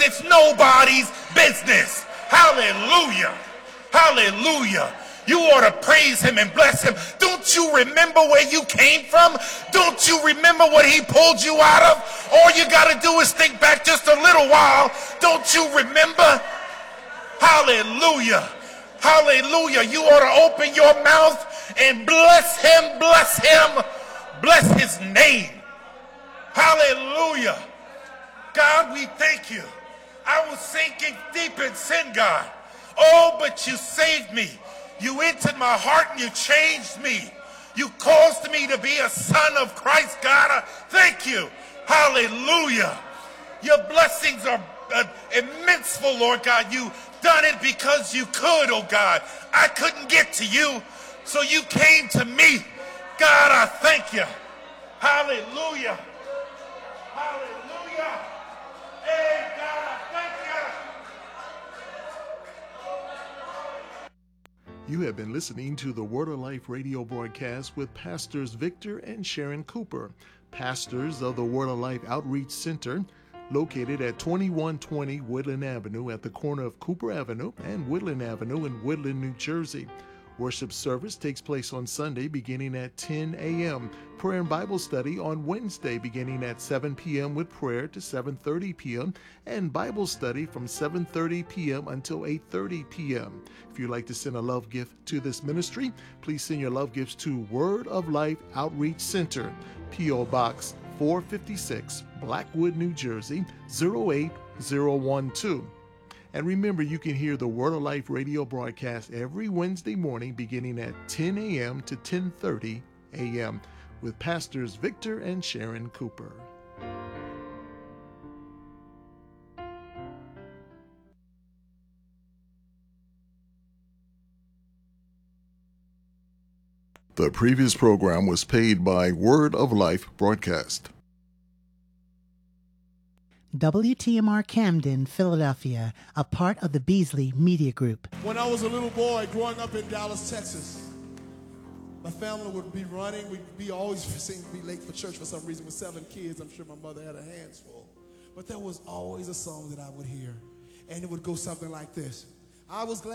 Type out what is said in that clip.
it's nobody's business. Hallelujah. Hallelujah. You ought to praise him and bless him. Don't you remember where you came from? Don't you remember what he pulled you out of? All you got to do is think back just a little while. Don't you remember? Hallelujah. Hallelujah. You ought to open your mouth and bless him, bless him, bless his name. Hallelujah. God, we thank you. I was sinking deep in sin, God. Oh, but you saved me. You entered my heart and you changed me. You caused me to be a son of Christ, God. I thank you. Hallelujah. Your blessings are immenseful, Lord God. You done it because you could, oh God. I couldn't get to you, so you came to me. God, I thank you. Hallelujah. Hallelujah. Hey, God, I thank you. You have been listening to the Word of Life radio broadcast with Pastors Victor and Sharon Cooper, pastors of the Word of Life Outreach Center, located at 2120 Woodland Avenue at the corner of Cooper Avenue and Woodland Avenue in Woodland, New Jersey. Worship service takes place on Sunday beginning at 10 a.m. Prayer and Bible study on Wednesday beginning at 7 p.m. with prayer to 7:30 p.m. and Bible study from 7:30 p.m. until 8:30 p.m. If you'd like to send a love gift to this ministry, please send your love gifts to Word of Life Outreach Center, P.O. Box 456, Blackwood, New Jersey 08012. And remember, you can hear the Word of Life radio broadcast every Wednesday morning beginning at 10 a.m. to 10:30 a.m. with Pastors Victor and Sharon Cooper. The previous program was paid by Word of Life Broadcast. WTMR Camden, Philadelphia, a part of the Beasley Media Group. When I was a little boy growing up in Dallas, Texas, my family would be running. We'd be always seem to be late for church for some reason. With 7 kids, I'm sure my mother had her hands full. But there was always a song that I would hear, and it would go something like this. I was glad